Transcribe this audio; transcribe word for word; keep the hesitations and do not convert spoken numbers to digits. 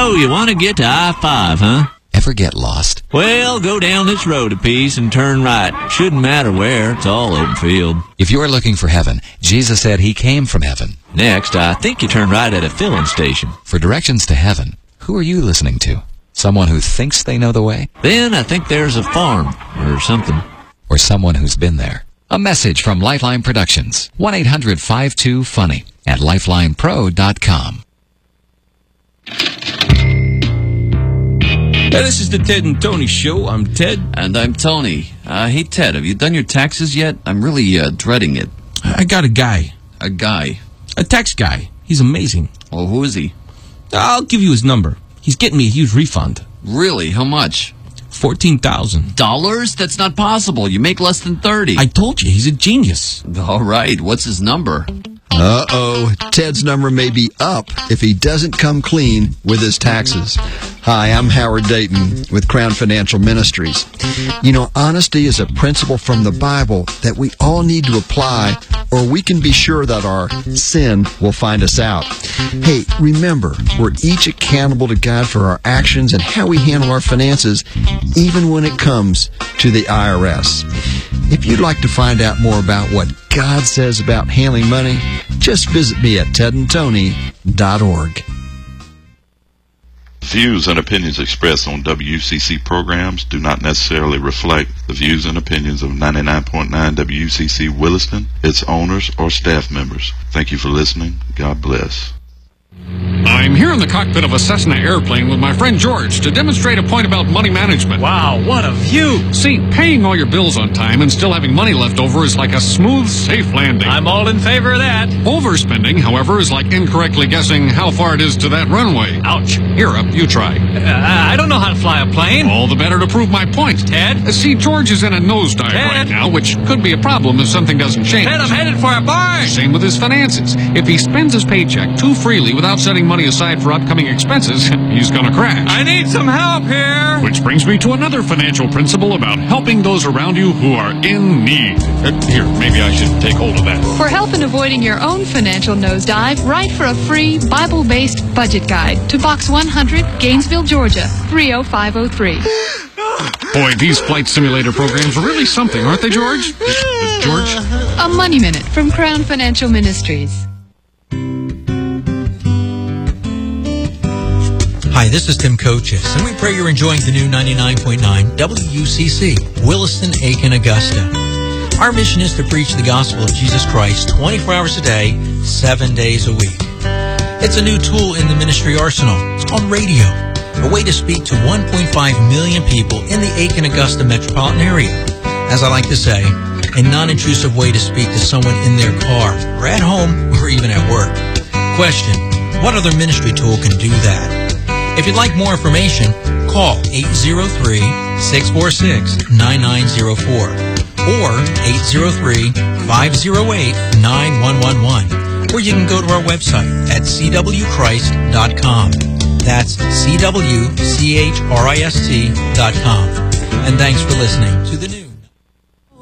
So, you want to get to I five, huh? Ever get lost? Well, go down this road a piece and turn right. Shouldn't matter where, it's all open field. If you're looking for heaven, Jesus said he came from heaven. Next, I think you turn right at a filling station. For directions to heaven, who are you listening to? Someone who thinks they know the way? Then I think there's a farm, or something. Or someone who's been there. A message from Lifeline Productions. one eight hundred five two funny at lifeline pro dot com. Hey, this is the Ted and Tony Show. I'm Ted. And I'm Tony. Uh, hey, Ted, have you done your taxes yet? I'm really uh, dreading it. I got a guy. A guy? A tax guy. He's amazing. Well, who is he? I'll give you his number. He's getting me a huge refund. Really? How much? fourteen thousand dollars? That's not possible. You make less than thirty. I told you, he's a genius. All right. What's his number? Uh-oh. Ted's number may be up if he doesn't come clean with his taxes. Hi, I'm Howard Dayton with Crown Financial Ministries. You know, honesty is a principle from the Bible that we all need to apply, or we can be sure that our sin will find us out. Hey, remember, we're each accountable to God for our actions and how we handle our finances, even when it comes to the I R S. If you'd like to find out more about what God says about handling money, just visit me at ted and tony dot org. Views and opinions expressed on W C C programs do not necessarily reflect the views and opinions of ninety-nine point nine W C C Williston, its owners, or staff members. Thank you for listening. God bless. I'm here in the cockpit of a Cessna airplane with my friend George to demonstrate a point about money management. Wow, what a view! See, paying all your bills on time and still having money left over is like a smooth, safe landing. I'm all in favor of that. Overspending, however, is like incorrectly guessing how far it is to that runway. Ouch. Here, up, you try. Uh, I don't know how to fly a plane. All the better to prove my point. Ted? Uh, see, George is in a nosedive Ted? right now, which could be a problem if something doesn't change. Ted, I'm headed for a barn! Same with his finances. If he spends his paycheck too freely without setting money aside for upcoming expenses, he's gonna crash. I need some help here! Which brings me to another financial principle about helping those around you who are in need. Uh, here, maybe I should take hold of that. For help in avoiding your own financial nosedive, write for a free Bible-based budget guide to Box one hundred, Gainesville, Georgia, three oh five oh three. Boy, these flight simulator programs are really something, aren't they, George? Uh, George? A Money Minute from Crown Financial Ministries. Hi, this is Tim Coaches, and we pray you're enjoying the new ninety-nine point nine W U C C, Williston, Aiken, Augusta. Our mission is to preach the gospel of Jesus Christ twenty-four hours a day, seven days a week. It's a new tool in the ministry arsenal. It's called radio, a way to speak to one point five million people in the Aiken, Augusta metropolitan area. As I like to say, a non-intrusive way to speak to someone in their car, or at home, or even at work. Question, what other ministry tool can do that? If you'd like more information, call eight zero three, six four six, nine nine zero four or eight zero three, five zero eight, nine one one one, or you can go to our website at c w christ dot com. That's C W C H R I S T dot com. And thanks for listening to the news.